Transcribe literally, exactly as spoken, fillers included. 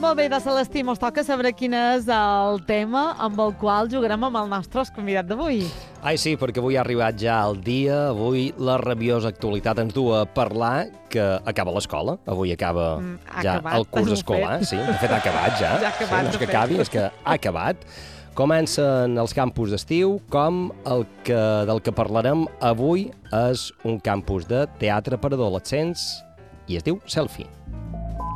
Molt bé, de Celestí, mos toca saber quin és el tema amb el qual jugarem amb el nostre convidat d'avui. Ai, sí, perquè avui ha arribat ja el dia, avui la rabiosa actualitat ens du a parlar que acaba l'escola, avui acaba Mm, ha ja acabat, el curs de escolar, fet. sí, de fet ha acabat ja, Ja ha acabat, sí, no és de que fet. acabi, és que ha acabat. Comencen els campus d'estiu, com el que, del que parlarem avui és un campus de teatre per adolescents i es diu Selfie.